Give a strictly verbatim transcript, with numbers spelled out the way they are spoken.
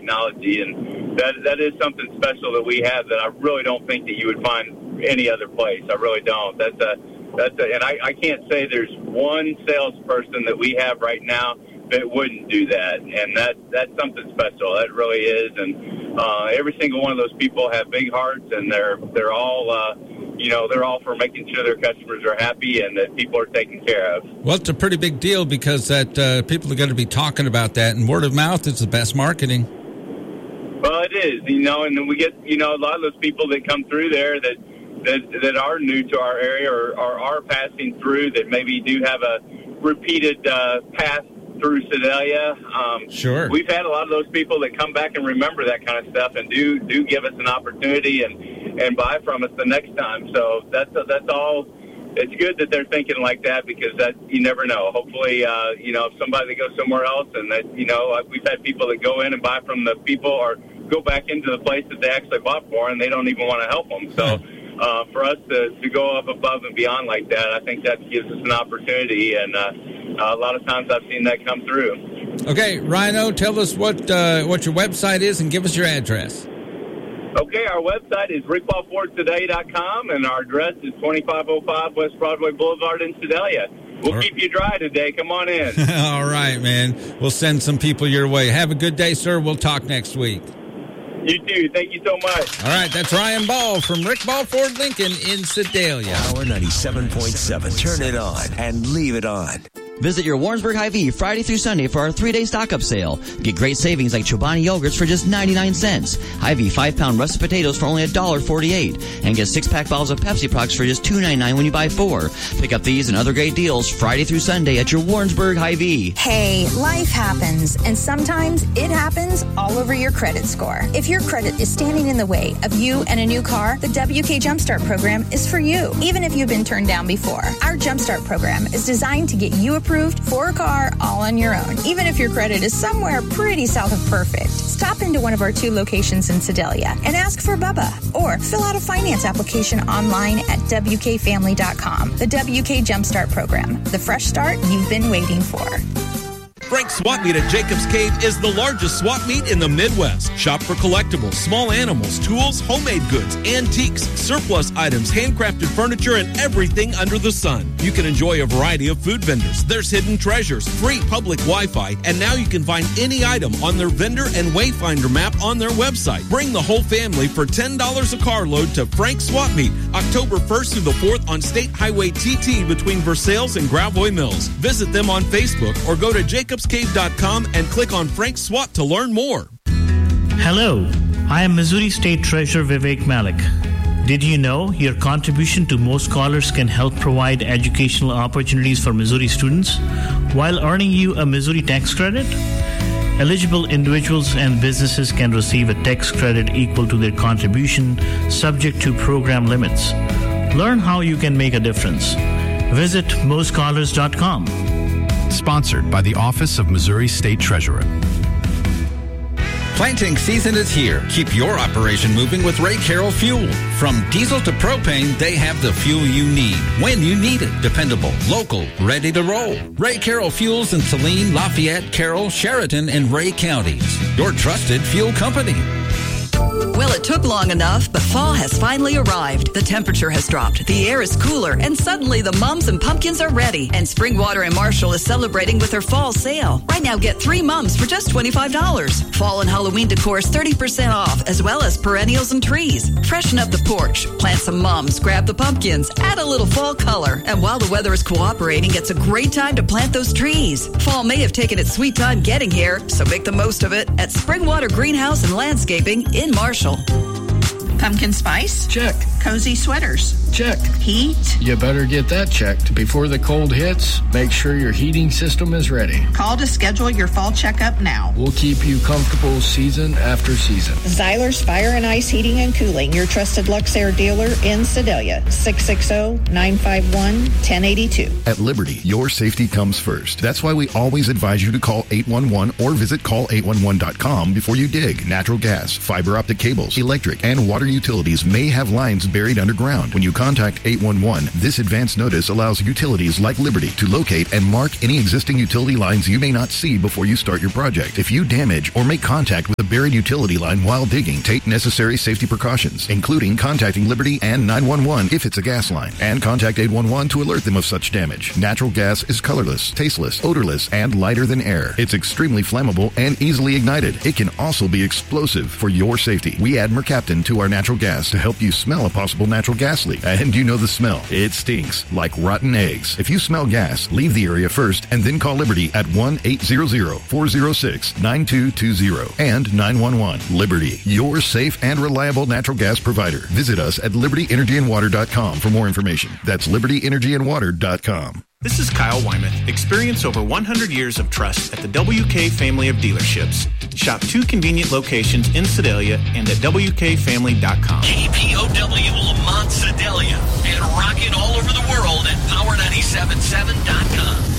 technology, and that that is something special that we have that I really don't think that you would find any other place. I really don't. That's a that's a, and I, I can't say there's one salesperson that we have right now that wouldn't do that, and that that's something special. That really is, and uh, every single one of those people have big hearts, and they're they're all. Uh, You know, they're all for making sure their customers are happy and that people are taken care of. Well, it's a pretty big deal because that uh, people are going to be talking about that, and word of mouth is the best marketing. Well, it is, you know, and then we get, you know, a lot of those people that come through there that that, that are new to our area or, or are passing through that maybe do have a repeated uh, path through Sedalia. Um, sure. We've had a lot of those people that come back and remember that kind of stuff and do do give us an opportunity and, and buy from us the next time. So that's that's all. It's good that they're thinking like that because that you never know. Hopefully, uh, you know, if somebody that goes somewhere else and that, you know, we've had people that go in and buy from the people or go back into the place that they actually bought for and they don't even want to help them. So uh, for us to, to go up above and beyond like that, I think that gives us an opportunity. And uh, a lot of times I've seen that come through. Okay, Rhino, tell us what uh, what your website is and give us your address. Okay, our website is rick paul ford today dot com, and our address is twenty-five oh five West Broadway Boulevard in Sedalia. We'll right. keep you dry today. Come on in. All right, man. We'll send some people your way. Have a good day, sir. We'll talk next week. You too. Thank you so much. All right, that's Ryan Ball from Rick Ball Ford Lincoln in Sedalia. Power ninety-seven point seven. Turn it on and leave it on. Visit your Warrensburg Hy-Vee Friday through Sunday for our three-day stock-up sale. Get great savings like Chobani yogurts for just ninety-nine cents. Hy-Vee five-pound russet potatoes for only one dollar forty-eight. And get six-pack bottles of Pepsi products for just two ninety-nine when you buy four. Pick up these and other great deals Friday through Sunday at your Warrensburg Hy-Vee. Hey, life happens, and sometimes it happens all over your credit score. If your credit is standing in the way of you and a new car, the W K Jumpstart program is for you, even if you've been turned down before. Our Jumpstart program is designed to get you approved for a car all on your own, even if your credit is somewhere pretty south of perfect. Stop into one of our two locations in Sedalia and ask for Bubba, or fill out a finance application online at W K family dot com. The W K Jumpstart program, the fresh start you've been waiting for. Frank's Swap Meet at Jacobs Cave is the largest swap meet in the Midwest. Shop for collectibles, small animals, tools, homemade goods, antiques, surplus items, handcrafted furniture, and everything under the sun. You can enjoy a variety of food vendors. There's hidden treasures, free public Wi-Fi, and now you can find any item on their vendor and Wayfinder map on their website. Bring the whole family for ten dollars a carload to Frank's Swap Meet, October first through the fourth on State Highway T T between Versailles and Gravois Mills. Visit them on Facebook or go to Jacobs Cave dot com and click on Frank Swat to learn more. Hello, I am Missouri State Treasurer Vivek Malik. Did you know your contribution to Mo Scholars can help provide educational opportunities for Missouri students while earning you a Missouri tax credit? Eligible individuals and businesses can receive a tax credit equal to their contribution, subject to program limits. Learn how you can make a difference. Visit mo scholars dot com. Sponsored by the Office of Missouri State Treasurer. Planting season is here. Keep your operation moving with Ray Carroll Fuel. From diesel to propane, they have the fuel you need when you need it. Dependable, local, ready to roll. Ray Carroll Fuels in Saline, Lafayette, Carroll, Sheridan, and Ray counties. Your trusted fuel company. Well, it took long enough, but fall has finally arrived. The temperature has dropped, the air is cooler, and suddenly the mums and pumpkins are ready. And Springwater in Marshall is celebrating with their fall sale. Right now, get three mums for just twenty-five dollars. Fall and Halloween decor is thirty percent off, as well as perennials and trees. Freshen up the porch, plant some mums, grab the pumpkins, add a little fall color. And while the weather is cooperating, it's a great time to plant those trees. Fall may have taken its sweet time getting here, so make the most of it at Springwater Greenhouse and Landscaping in Marshall. Pumpkin spice? Check. Cozy sweaters? Check. Heat? You better get that checked. Before the cold hits, make sure your heating system is ready. Call to schedule your fall checkup now. We'll keep you comfortable season after season. Zyler's Fire and Ice Heating and Cooling, your trusted Luxair dealer in Sedalia. six six zero, nine five one, one zero eight two. At Liberty, your safety comes first. That's why we always advise you to call eight one one or visit call eight one one dot com before you dig. Natural gas, fiber optic cables, electric, and water other utilities may have lines buried underground. When you contact eight one one, this advance notice allows utilities like Liberty to locate and mark any existing utility lines you may not see before you start your project. If you damage or make contact with a buried utility line while digging, take necessary safety precautions, including contacting Liberty and nine one one if it's a gas line, and contact eight one one to alert them of such damage. Natural gas is colorless, tasteless, odorless, and lighter than air. It's extremely flammable and easily ignited. It can also be explosive. For your safety, we add Mercaptan to our natural gas to help you smell a possible natural gas leak. And you know the smell. It stinks like rotten eggs. If you smell gas, leave the area first and then call Liberty at one eight hundred, four oh six, nine two two zero and nine one one. Liberty, your safe and reliable natural gas provider. Visit us at liberty energy and water dot com for more information. That's liberty energy and water dot com. This is Kyle Wyman. Experience over one hundred years of trust at the W K family of dealerships. Shop two convenient locations in Sedalia and at W K family dot com. K P O W Lamont Sedalia and rocking all over the world at power nine seven seven dot com.